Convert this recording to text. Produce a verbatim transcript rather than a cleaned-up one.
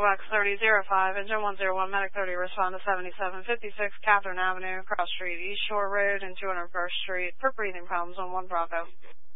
box thirty oh five, engine one oh one, medic thirty, respond to seventy-seven fifty-six Catherine Avenue, Cross Street, East Shore Road, and two hundred First Street for breathing problems on one Bravo.